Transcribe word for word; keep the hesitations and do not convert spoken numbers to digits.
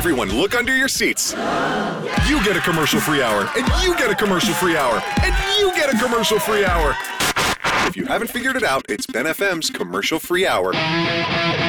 Everyone look under your seats. You get a commercial-free hour, and you get a commercial-free hour, and you get a commercial-free hour. If you haven't figured it out, it's Ben F M's commercial-free hour.